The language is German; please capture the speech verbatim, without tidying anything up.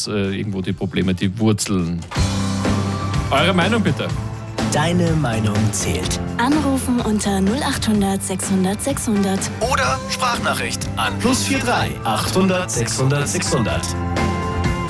ist äh, irgendwo die Probleme, die Wurzeln. Eure Meinung bitte. Deine Meinung zählt. Anrufen unter null acht hundert sechshundert sechshundert. Oder Sprachnachricht an plus vier drei achthundert sechshundert sechshundert.